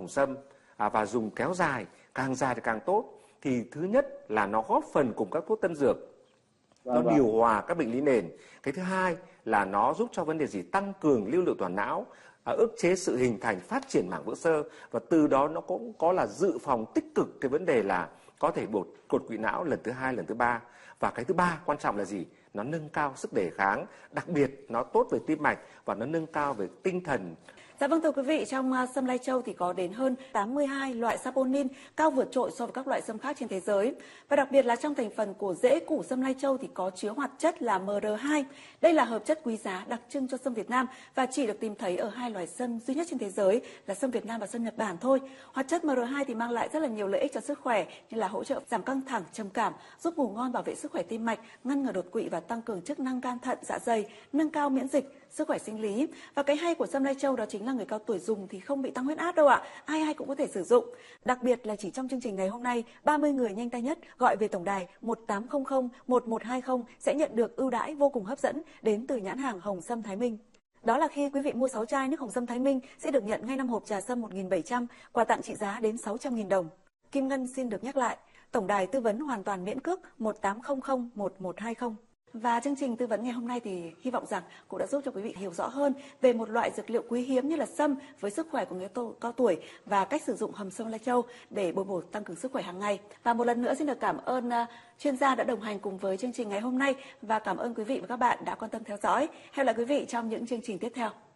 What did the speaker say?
sâm và dùng kéo dài thì càng tốt, thì thứ nhất là nó góp phần cùng các thuốc tân dược, nó điều hòa các bệnh lý nền. Cái thứ hai là nó giúp cho vấn đề gì? Tăng cường lưu lượng toàn não, ức chế sự hình thành phát triển mảng vữa xơ, và từ đó nó cũng có là dự phòng tích cực cái vấn đề là có thể đột quỵ não lần thứ hai, lần thứ ba. Và cái thứ ba quan trọng là gì? Nó nâng cao sức đề kháng, đặc biệt nó tốt về tim mạch và nó nâng cao về tinh thần. Dạ vâng, thưa quý vị, trong sâm lai châu thì có đến hơn 82 loại saponin, cao vượt trội so với các loại sâm khác trên thế giới. Và đặc biệt là trong thành phần của rễ củ sâm lai châu thì có chứa hoạt chất là MR2. Đây là hợp chất quý giá đặc trưng cho sâm Việt Nam và chỉ được tìm thấy ở hai loài sâm duy nhất trên thế giới là sâm Việt Nam và sâm Nhật Bản thôi. Hoạt chất MR2 thì mang lại rất là nhiều lợi ích cho sức khỏe như là hỗ trợ giảm căng thẳng, trầm cảm, giúp ngủ ngon, bảo vệ sức khỏe tim mạch, ngăn ngừa đột quỵ và tăng cường chức năng gan thận, dạ dày, nâng cao miễn dịch, sức khỏe sinh lý. Và cái hay của sâm lai châu đó chính là người cao tuổi dùng thì không bị tăng huyết áp đâu ạ. Ai cũng có thể sử dụng. Đặc biệt là chỉ trong chương trình ngày hôm nay, 30 người nhanh tay nhất gọi về tổng đài 1800 1120 sẽ nhận được ưu đãi vô cùng hấp dẫn đến từ nhãn hàng Hồng Sâm Thái Minh. Đó là khi quý vị mua 6 chai nước Hồng Sâm Thái Minh sẽ được nhận ngay 5 hộp trà sâm 1.700, quà tặng trị giá đến 600.000 đồng. Kim Ngân xin được nhắc lại, tổng đài tư vấn hoàn toàn miễn cước 1800 1120. Và chương trình tư vấn ngày hôm nay thì hy vọng rằng cũng đã giúp cho quý vị hiểu rõ hơn về một loại dược liệu quý hiếm như là sâm với sức khỏe của người cao tuổi và cách sử dụng hồng sâm lai châu để bồi bổ tăng cường sức khỏe hàng ngày. Và một lần nữa xin được cảm ơn chuyên gia đã đồng hành cùng với chương trình ngày hôm nay và cảm ơn quý vị và các bạn đã quan tâm theo dõi. Hẹn gặp lại quý vị trong những chương trình tiếp theo.